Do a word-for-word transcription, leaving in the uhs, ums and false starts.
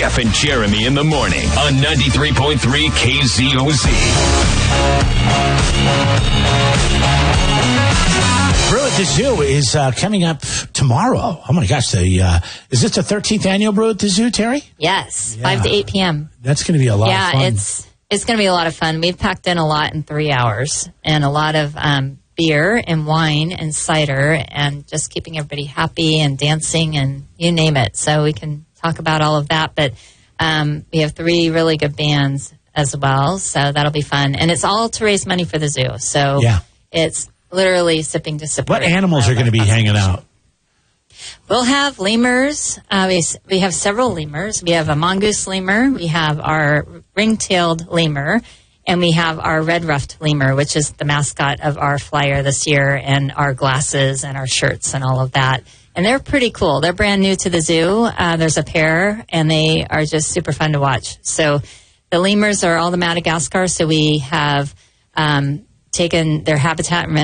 Jeff and Jeremy in the morning on ninety-three point three K Z O Z. Brew at the Zoo is uh, coming up tomorrow. Oh, my gosh. The, uh, is this the thirteenth annual Brew at the Zoo, Terry? Yes, Yeah. five to eight p.m. That's going to be a lot yeah, of fun. Yeah, it's, it's going to be a lot of fun. We've packed in a lot in three hours and a lot of um, beer and wine and cider and just keeping everybody happy and dancing and you name it. So we can talk about all of that. But um, we have three really good bands as well, so that'll be fun. And it's all to raise money for the zoo. So yeah. it's literally sipping to support. What animals are going to be hanging out? We'll have lemurs. Uh, we, we have several lemurs. We have a mongoose lemur. We have our ring-tailed lemur. And we have our red-ruffed lemur, which is the mascot of our flyer this year, and our glasses and our shirts and all of that. And they're pretty cool. They're brand new to the zoo. Uh, there's a pair, and they are just super fun to watch. So the lemurs are all the Madagascar. So we have um, taken their habitat and